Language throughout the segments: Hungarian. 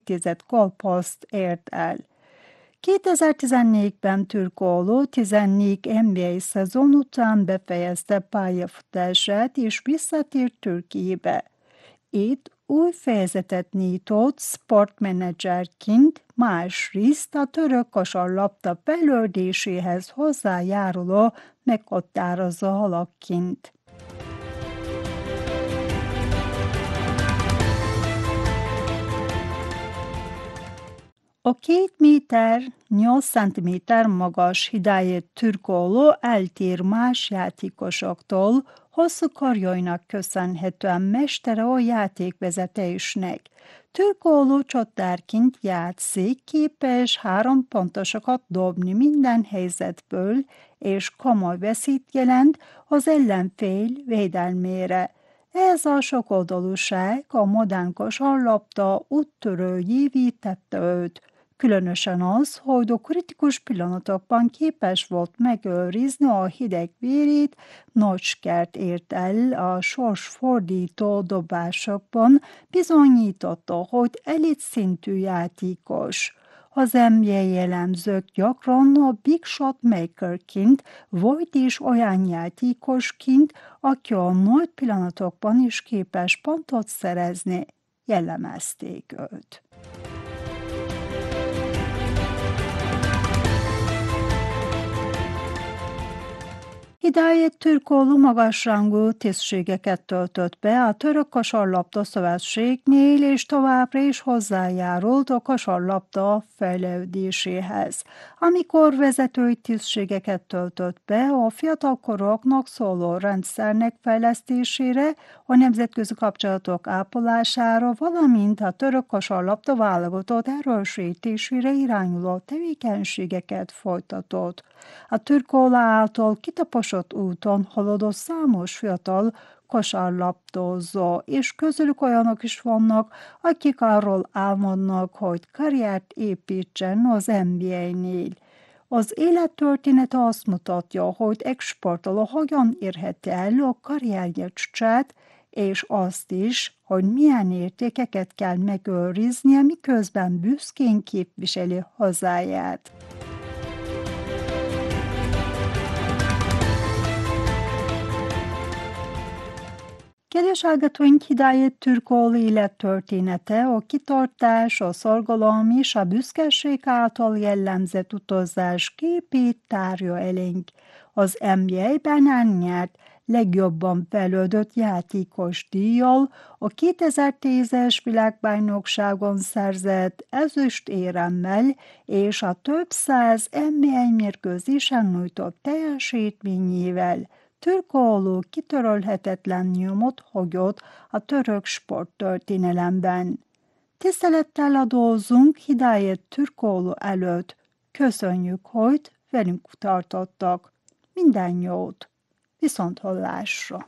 gólposztot ért el. 2014-ben Türkoğlu 14 NBA szezon után befejezte pályafutását és visszatért Türkiye'be. Itt új fejezetet nyitott sportmenedzserként, másrészt a török kosarlabda fejlődéséhez hozzájáruló meghatározó alakként. A 2 méter 8 cm magas Hidayet Türkoğlu eltér más játékosoktól, hosszú karjainak köszönhetően mestere a játékvezetésnek. Türkoğlu csatárként játszik, képes 3 pontosokat dobni minden helyzetből, és komoly veszélyt jelent az ellenfél védelmére. Ez a sokoldalúság a modern kosarlabda úttörőjévé tette őt. Különösen az, hogy a kritikus pillanatokban képes volt megőrizni a hideg vérét, nagy sikert ért el a sorsfordító dobásokban, bizonyította, hogy elit szintű játékos. Az NBA jellemzők gyakran a big shot makerként, vagy is olyan játékosként, aki a nagy pillanatokban is képes pontot szerezni, jellemezték őt. Hidayet Türkoğlu magasrangú tisztségeket töltött be a Török Kosarlabda Szövetségnél, és továbbra is hozzájárult a kosarlabda fejlődéséhez. Amikor vezetői tisztségeket töltött be, a fiatalkoroknak szóló rendszernek fejlesztésére, a nemzetközi kapcsolatok ápolására, valamint a török kosarlabda válogatott erősítésére irányuló tevékenységeket folytatott. A Türkoğlu által kitaposott úton haladó számos fiatal kosarlabdázó, és közülük olyanok is vannak, akik arról álmodnak, hogy karriert építsen az NBA-nél. Az élettörténete azt mutatja, hogy egy sportoló hogyan érheti el a karrierjét, és azt is, hogy milyen értékeket kell megőriznie, miközben büszkén képviseli hazáját. Kedves hallgatóink, Hidayet Türkoğlu élettörténete a kitartás, a szorgalom és a büszkeség által jellemzett utazás képét tárja elénk. Az NBA-ben elnyert legjobban fejlődött játékos díjjal, a 2010-es világbajnokságon szerzett ezüstéremmel és a több száz NBA mérkőzésen nyújtott teljesítményével Türkoğlu kitörölhetetlen nyomot hagyott a török sporttörténelemben. Tisztelettel adózunk Hidayet Türkoğlu előtt. Köszönjük, hogy velünk tartottak. Minden jót! Viszonthallásra!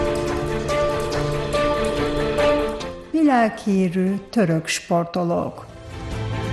Világhírű török sportolók.